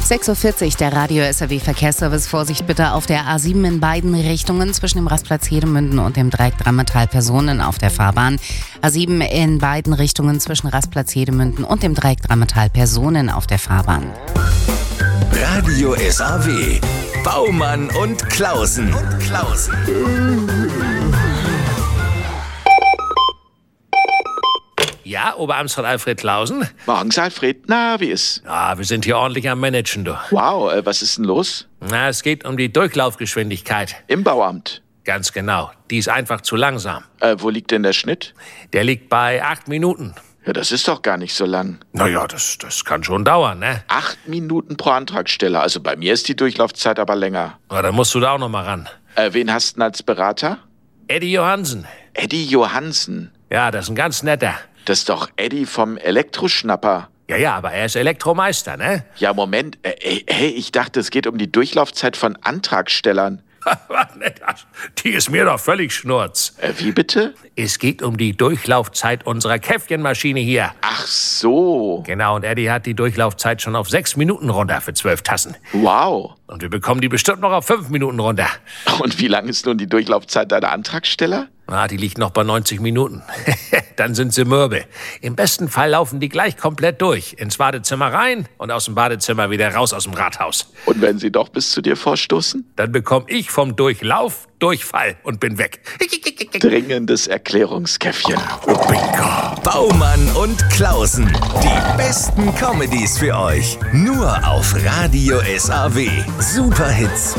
6:40 Uhr, der Radio-SAW-Verkehrsservice. Vorsicht bitte auf der A7 in beiden Richtungen zwischen dem Rastplatz Hedemünden und dem Dreieck Drammetal Personen auf der Fahrbahn. A7 in beiden Richtungen zwischen Rastplatz Hedemünden und dem Dreieck Drammetal Personen auf der Fahrbahn. Radio SAW. Baumann und Klausen. Ja, Oberamtsrat Alfred Klausen? Morgens, Alfred. Na, wie ist? Ja, wir sind hier ordentlich am Managen, du. Wow, was ist denn los? Na, es geht um die Durchlaufgeschwindigkeit. Im Bauamt. Ganz genau. Die ist einfach zu langsam. Wo liegt denn der Schnitt? Der liegt bei 8 Minuten. Ja, das ist doch gar nicht so lang. Naja, das kann schon dauern, ne? 8 Minuten pro Antragsteller. Also bei mir ist die Durchlaufzeit aber länger. Na, dann musst du da auch noch mal ran. Wen hast du denn als Berater? Eddie Johansen. Eddie Johansen. Ja, das ist ein ganz netter. Das ist doch Eddie vom Elektroschnapper. Ja, aber er ist Elektromeister, ne? Ja, Moment. Hey, ich dachte, es geht um die Durchlaufzeit von Antragstellern. Die ist mir doch völlig schnurz. Wie bitte? Es geht um die Durchlaufzeit unserer Käffchenmaschine hier. Ach so. Genau, und Eddie hat die Durchlaufzeit schon auf 6 Minuten runter für 12 Tassen. Wow. Und wir bekommen die bestimmt noch auf 5 Minuten runter. Und wie lang ist nun die Durchlaufzeit deiner Antragsteller? Die liegt noch bei 90 Minuten. Dann sind sie mürbe. Im besten Fall laufen die gleich komplett durch. Ins Badezimmer rein und aus dem Badezimmer wieder raus aus dem Rathaus. Und wenn sie doch bis zu dir vorstoßen? Dann bekomme ich vom Durchlauf Durchfall und bin weg. Dringendes Erklärungskäffchen. Bingo. Baumann und Klausen. Die besten Comedies für euch. Nur auf Radio SAW. Superhits